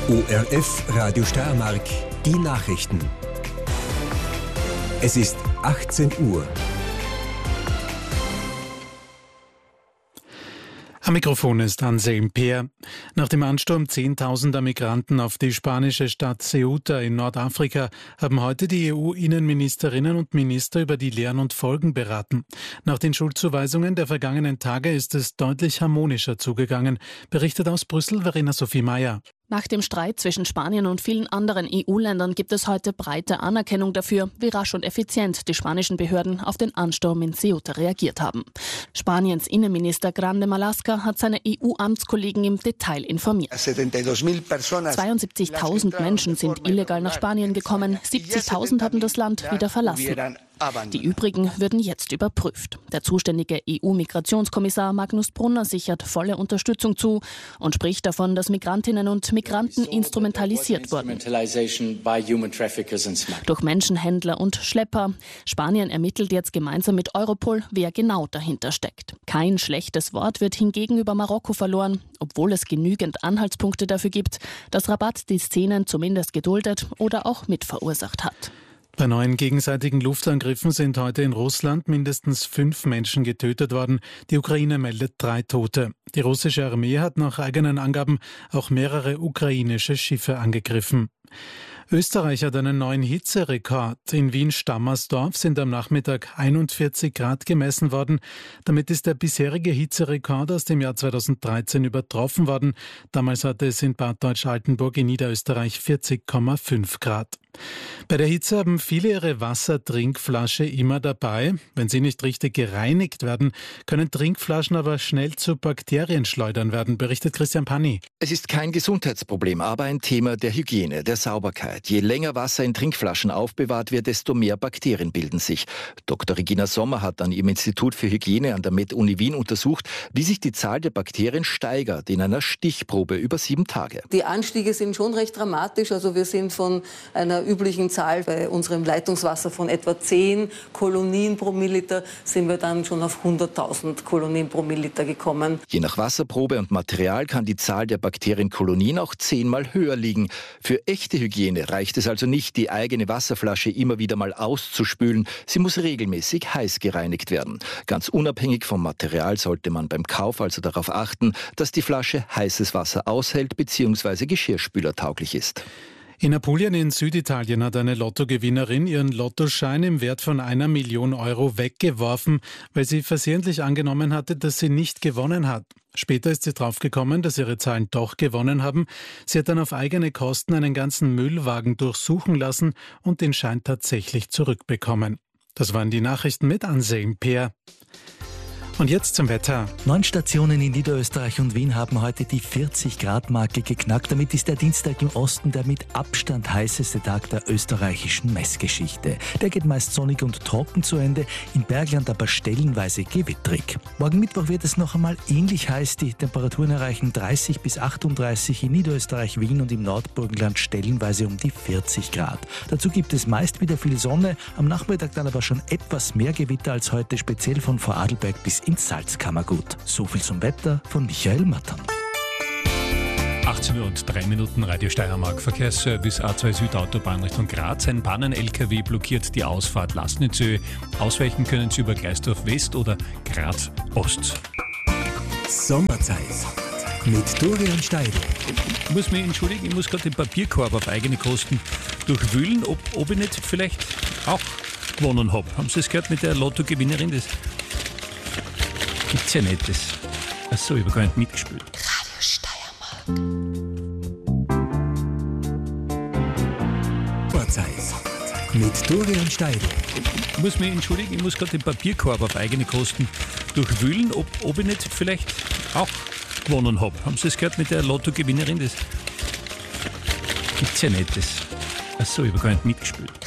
ORF Radio Steiermark, die Nachrichten. Es ist 18 Uhr. Am Mikrofon ist Anselm Peer. Nach dem Ansturm zehntausender Migranten auf die spanische Stadt Ceuta in Nordafrika haben heute die EU-Innenministerinnen und Minister über die Lehren und Folgen beraten. Nach den Schuldzuweisungen der vergangenen Tage ist es deutlich harmonischer zugegangen, berichtet aus Brüssel Verena Sophie Meyer. Nach dem Streit zwischen Spanien und vielen anderen EU-Ländern gibt es heute breite Anerkennung dafür, wie rasch und effizient die spanischen Behörden auf den Ansturm in Ceuta reagiert haben. Spaniens Innenminister Grande Marlaska hat seine EU-Amtskollegen im Detail informiert. 72.000 Menschen sind illegal nach Spanien gekommen, 70.000 haben das Land wieder verlassen. Die übrigen würden jetzt überprüft. Der zuständige EU-Migrationskommissar Magnus Brunner sichert volle Unterstützung zu und spricht davon, dass Migrantinnen und Migranten instrumentalisiert wurden. Durch Menschenhändler und Schlepper. Spanien ermittelt jetzt gemeinsam mit Europol, wer genau dahinter steckt. Kein schlechtes Wort wird hingegen über Marokko verloren, obwohl es genügend Anhaltspunkte dafür gibt, dass Rabat die Szenen zumindest geduldet oder auch mitverursacht hat. Bei neuen gegenseitigen Luftangriffen sind heute in Russland mindestens 5 Menschen getötet worden. Die Ukraine meldet 3 Tote. Die russische Armee hat nach eigenen Angaben auch mehrere ukrainische Schiffe angegriffen. Österreich hat einen neuen Hitzerekord. In Wien-Stammersdorf sind am Nachmittag 41 Grad gemessen worden. Damit ist der bisherige Hitzerekord aus dem Jahr 2013 übertroffen worden. Damals hatte es in Bad Deutsch-Altenburg in Niederösterreich 40,5 Grad. Bei der Hitze haben viele ihre Wassertrinkflasche immer dabei. Wenn sie nicht richtig gereinigt werden, können Trinkflaschen aber schnell zu Bakterienschleudern werden, berichtet Christian Panni. Es ist kein Gesundheitsproblem, aber ein Thema der Hygiene, der Sauberkeit. Je länger Wasser in Trinkflaschen aufbewahrt wird, desto mehr Bakterien bilden sich. Dr. Regina Sommer hat an ihrem Institut für Hygiene an der Med-Uni Wien untersucht, wie sich die Zahl der Bakterien steigert in einer Stichprobe über 7 Tage. Die Anstiege sind schon recht dramatisch. Also wir sind von einer üblichen Zahl bei unserem Leitungswasser von etwa 10 Kolonien pro Milliliter sind wir dann schon auf 100.000 Kolonien pro Milliliter gekommen. Je nach Wasserprobe und Material kann die Zahl der Bakterienkolonien auch 10-mal höher liegen. Für echte Hygiene reicht es also nicht, die eigene Wasserflasche immer wieder mal auszuspülen. Sie muss regelmäßig heiß gereinigt werden. Ganz unabhängig vom Material sollte man beim Kauf also darauf achten, dass die Flasche heißes Wasser aushält bzw. geschirrspülertauglich ist. In Apulien in Süditalien hat eine Lottogewinnerin ihren Lottoschein im Wert von 1 Million Euro weggeworfen, weil sie versehentlich angenommen hatte, dass sie nicht gewonnen hat. Später ist sie draufgekommen, dass ihre Zahlen doch gewonnen haben. Sie hat dann auf eigene Kosten einen ganzen Müllwagen durchsuchen lassen und den Schein tatsächlich zurückbekommen. Das waren die Nachrichten mit Anselm Peer. Und jetzt zum Wetter. 9 Stationen in Niederösterreich und Wien haben heute die 40-Grad-Marke geknackt. Damit ist der Dienstag im Osten der mit Abstand heißeste Tag der österreichischen Messgeschichte. Der geht meist sonnig und trocken zu Ende, im Bergland aber stellenweise gewitterig. Morgen Mittwoch wird es noch einmal ähnlich heiß. Die Temperaturen erreichen 30 bis 38 in Niederösterreich, Wien und im Nordburgenland stellenweise um die 40 Grad. Dazu gibt es meist wieder viel Sonne, am Nachmittag dann aber schon etwas mehr Gewitter als heute, speziell von Vorarlberg bis ins Salzkammergut. So viel zum Wetter von Michael Mattern. 18 Uhr und 3 Minuten, Radio Steiermark. Verkehrsservice A2 Südautobahn Richtung Graz. Ein Bahnen-LKW blockiert die Ausfahrt Lasnitzhöhe. Ausweichen können Sie über Gleisdorf West oder Graz Ost. Sommerzeit mit Dorian Steidl. Ich muss mich entschuldigen, ich muss gerade den Papierkorb auf eigene Kosten durchwühlen, ob ich nicht vielleicht auch gewonnen habe. Haben Sie es gehört mit der Lottogewinnerin? Das gibt's ja nicht. Achso, ich habe gar nicht mitgespielt. Radio Steiermark. Sommerzeit mit Dorian Steidl. Ich muss mich entschuldigen, ich muss gerade den Papierkorb auf eigene Kosten durchwühlen, ob ich nicht vielleicht auch gewonnen habe. Haben Sie es gehört mit der Lottogewinnerin? Das gibt's ja nicht. Achso, ich habe gar nicht mitgespielt.